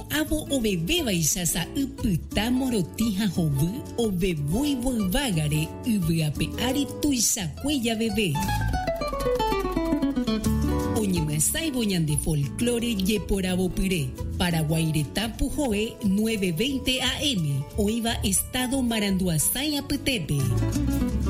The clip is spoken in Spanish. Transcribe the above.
no avo o bebé baixasa upyta morotija hovy o bebui voivágare yvyape ari tuisakueya bebé. Oñemyasãivo ñande folclore jeporavopyre. Paraguaireta Pujoe 9:20 AM. Oiva Estado Maranduasái apytépe.